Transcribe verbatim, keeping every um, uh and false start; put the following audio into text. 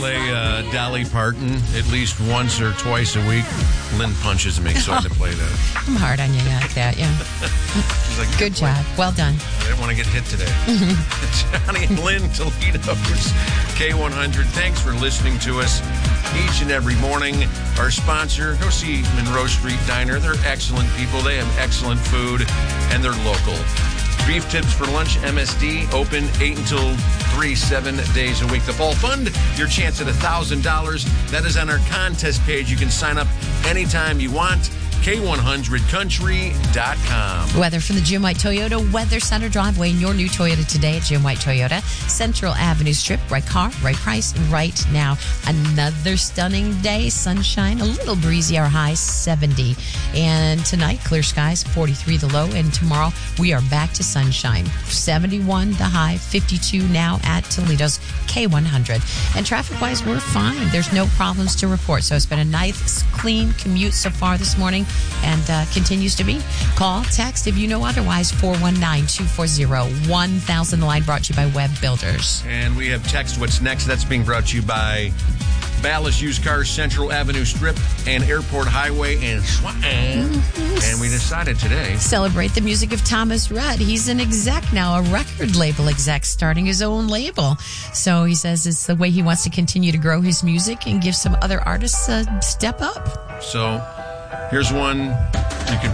play uh, Dolly Parton at least once or twice a week. Lynn punches me, so I had to play that. I'm hard on you like that, yeah. She's like, good job. play. Well done. I didn't want to get hit today. Johnny and Lynn, Toledo's K one hundred. Thanks for listening to us each and every morning. Our sponsor, go see Monroe Street Diner. They're excellent people. They have excellent food, and they're local. Beef Tips for Lunch, M S D, open eight until three, seven days a week. The Fall Fund, your chance at one thousand dollars. That is on our contest page. You can sign up anytime you want. K one hundred country dot com. Weather from the Jim White Toyota Weather Center driveway in your new Toyota today at Jim White Toyota. Central Avenue Strip, right car, right price, right now. Another stunning day, sunshine, a little breezy, our high seventy. And tonight, clear skies, forty-three the low. And tomorrow, we are back to sunshine. seventy-one the high, fifty-two now at Toledo's K one hundred. And traffic-wise, we're fine. There's no problems to report. So it's been a nice, clean commute so far this morning. And uh, continues to be. Call, text if you know otherwise, four one nine, two four zero, one thousand. The line brought to you by Web Builders. And we have text what's next. That's being brought to you by Ballas Used Cars, Central Avenue Strip, and Airport Highway in Swan. Mm-hmm. And we decided today. Celebrate the music of Thomas Rudd. He's an exec now, a record label exec, starting his own label. So he says it's the way he wants to continue to grow his music and give some other artists a step up. So here's one you can